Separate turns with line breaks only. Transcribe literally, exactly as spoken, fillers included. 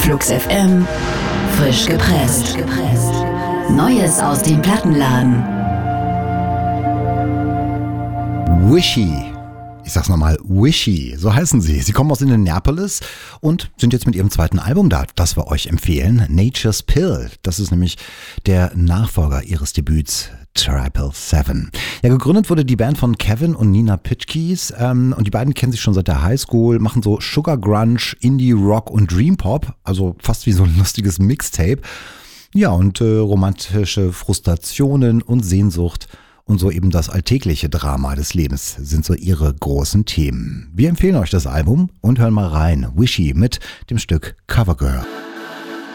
Flux F M, frisch gepresst. Neues aus dem Plattenladen.
Wishy. Ich sag's nochmal, Wishy, so heißen sie. Sie kommen aus Indianapolis und sind jetzt mit ihrem zweiten Album da, das wir euch empfehlen. Nature's Pill. Das ist nämlich der Nachfolger ihres Debüts Triple Seven. Ja, gegründet wurde die Band von Kevin und Nina Pitchkeys ähm, und die beiden kennen sich schon seit der Highschool, machen so Sugar Grunge, Indie Rock und Dream Pop, also fast wie so ein lustiges Mixtape. Ja, und äh, romantische Frustrationen und Sehnsucht und so eben das alltägliche Drama des Lebens sind so ihre großen Themen. Wir empfehlen euch das Album und hören mal rein. Wishy mit dem Stück Covergirl.